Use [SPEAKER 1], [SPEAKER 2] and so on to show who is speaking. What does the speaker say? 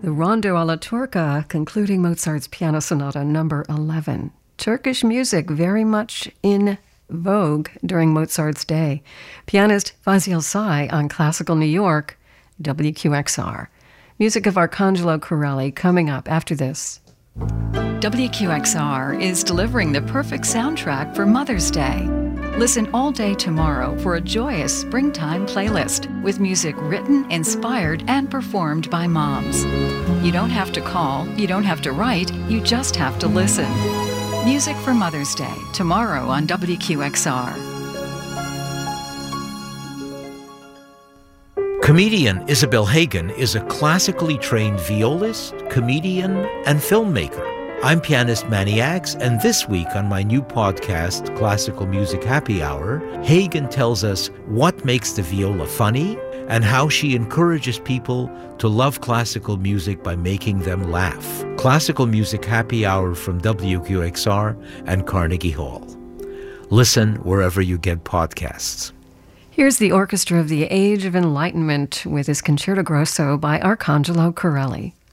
[SPEAKER 1] The Rondo alla Turca, concluding Mozart's Piano Sonata number 11. Turkish music very much in vogue during Mozart's day. Pianist Fazil Say on Classical New York, WQXR. Music of Arcangelo Corelli coming up after this.
[SPEAKER 2] WQXR is delivering the perfect soundtrack for Mother's Day. Listen all day tomorrow for a joyous springtime playlist with music written, inspired, and performed by moms. You don't have to call, you don't have to write, you just have to listen. Music for Mother's Day, tomorrow on WQXR.
[SPEAKER 3] Comedian Isabel Hagen is a classically trained violist, comedian, and filmmaker. I'm pianist Manny Axe, and this week on my new podcast, Classical Music Happy Hour, Hagen tells us what makes the viola funny and how she encourages people to love classical music by making them laugh. Classical Music Happy Hour from WQXR and Carnegie Hall. Listen wherever you get podcasts.
[SPEAKER 1] Here's the Orchestra of the Age of Enlightenment with his Concerto Grosso by Arcangelo Corelli.